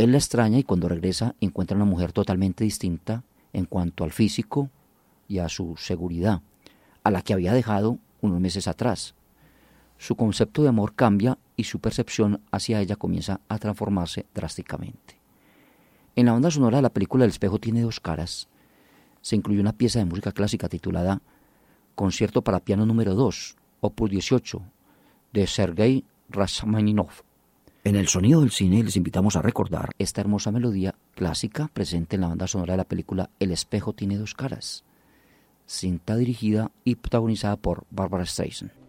Él la extraña y cuando regresa encuentra una mujer totalmente distinta en cuanto al físico y a su seguridad, a la que había dejado unos meses atrás. Su concepto de amor cambia y su percepción hacia ella comienza a transformarse drásticamente. En la banda sonora de la película El espejo tiene dos caras se incluyó una pieza de música clásica titulada Concierto para piano número 2, opus 18, de Sergei Rachmaninoff. En el sonido del cine les invitamos a recordar esta hermosa melodía clásica presente en la banda sonora de la película El espejo tiene dos caras, cinta dirigida y protagonizada por Barbra Streisand.